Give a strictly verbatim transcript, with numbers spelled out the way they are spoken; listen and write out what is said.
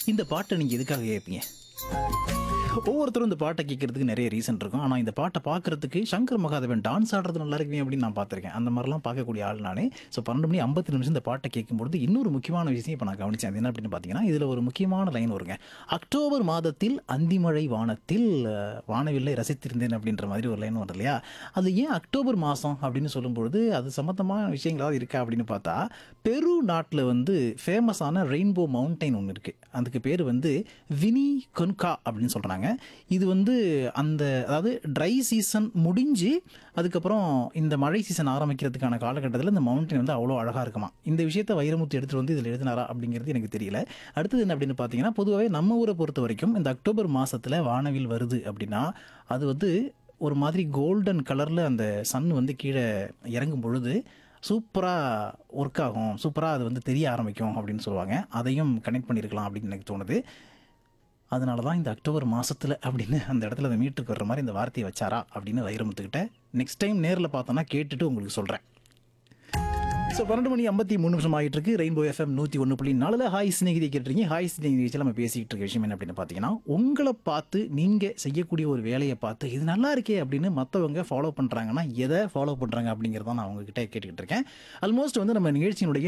இந்த பாட்டை நீங்கள் எதுக்காக கேட்பீங்க? ஒவ்வொருத்தரும் இந்த பாட்டை கேட்கறதுக்கு நிறைய ரீசன் இருக்கும். ஆனால் இந்த பாட்டை பார்க்கறதுக்கு சங்கர் மகாதேவன் டான்ஸ் ஆடுறது நல்லா இருக்குமே அப்படின்னு நான் பார்த்துருக்கேன். அந்த மாதிரிலாம் பார்க்கக்கூடிய ஆள் நானே. ஸோ பன்னெண்டு மணி ஐம்பத்தி நிமிஷம் இந்த பாட்டை கேட்கும்பொழுது இன்னொரு முக்கியமான விஷயம் இப்போ நான் கவனிச்சேன். அது என்ன அப்படின்னு பார்த்தீங்கன்னா, இதில் ஒரு முக்கியமான லைன் வருங்க. அக்டோபர் மாதத்தில் அந்திமழை வானத்தில் அஹ், வானவில்லை ரசித்திருந்தேன் அப்படின்ற மாதிரி ஒரு லைன் வருது இல்லையா? அது ஏன் அக்டோபர் மாதம் அப்படின்னு சொல்லும்பொழுது அது சம்மந்தமான விஷயங்களாவது இருக்கா அப்படின்னு பார்த்தா, பெரு நாட்டில் வந்து ஃபேமஸான ரெயின்போ மவுண்டைன் ஒன்று இருக்குது. அதுக்கு பேர் வந்து வினி கொன்கா அப்படின்னு சொல்கிறாங்க. இது வந்து அந்த அதாவது ட்ரை சீசன் முடிஞ்சு அதுக்கப்புறம் இந்த மழை சீசன் ஆரம்பிக்கிறதுக்கான காலகட்டத்தில் இந்த மவுண்டன் வந்து அவ்வளோ அழகாக இருக்குமா. இந்த விஷயத்தை வைரமுத்து எடுத்துகிட்டு வந்து இதில் எழுதினாரா அப்படிங்கிறது எனக்கு தெரியல. அடுத்தது என்ன அப்படின்னு பார்த்தீங்கன்னா, பொதுவாகவே நம்ம ஊரை பொறுத்த வரைக்கும் இந்த அக்டோபர் மாதத்தில் வானவில் வருது அப்படின்னா அது வந்து ஒரு மாதிரி கோல்டன் கலரில் அந்த சன் வந்து கீழே இறங்கும் பொழுது சூப்பராக ஒர்க் ஆகும், சூப்பராக அது வந்து தெரிய ஆரம்பிக்கும் அப்படின்னு சொல்லுவாங்க. அதையும் கனெக்ட் பண்ணியிருக்கலாம் அப்படின்னு எனக்கு தோணுது. அதனால தான் இந்த அக்டோபர் மாதத்தில் அப்படின்னு அந்த இடத்துல அந்த மீட்டுக்கு வர்ற மாதிரி இந்த வார்த்தையை வச்சாரா அப்படின்னு வைரமுத்துக்கிட்ட நெக்ஸ்ட் டைம் நேரில் பார்த்தோன்னா கேட்டுட்டு உங்களுக்கு சொல்கிறேன். ஸோ பன்னெண்டு மணி ஐம்பத்தி மூணு நிமிஷம் ஆகிட்டு இருக்கு. ரெயின்போ எஃப்எம் நூற்றி ஒன்று புள்ளி நாலில் ஹாய் சிநேகிதி கேட்டுருக்கீங்க. ஹாய் சிநேகிதியில் நம்ம பேசிக்கிட்டு இருக்க விஷயம் என்ன அப்படின்னு பார்த்தீங்கன்னா, உங்களை பார்த்து நீங்கள் செய்யக்கூடிய ஒரு வேலையை பார்த்து இது நல்லா இருக்கே அப்படின்னு மற்றவங்க ஃபாலோ பண்ணுறாங்கன்னா எதை ஃபாலோ பண்ணுறாங்க அப்படிங்கிறத நான் அவங்ககிட்ட கேட்டுக்கிட்டு இருக்கேன். ஆல்மோஸ்ட் வந்து நம்ம நிகழ்ச்சியினுடைய